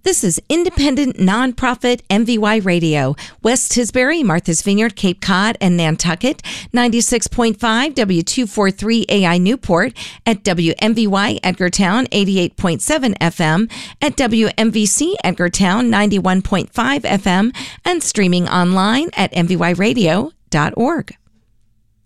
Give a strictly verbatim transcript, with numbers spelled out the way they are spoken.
This is independent, nonprofit M V Y Radio. West Tisbury, Martha's Vineyard, Cape Cod, and Nantucket. ninety-six point five W two forty-three A I Newport. At W M V Y Edgartown, eighty-eight point seven F M. At W M V C Edgartown, ninety-one point five F M. And streaming online at m v y radio dot org.